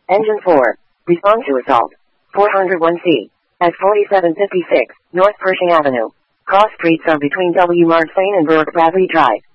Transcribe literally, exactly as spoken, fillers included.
Engine four. Respond to assault. four oh one C. At forty-seven fifty-six, North Pershing Avenue. Cross streets are between W. Marks Lane and Burke Bradley Drive.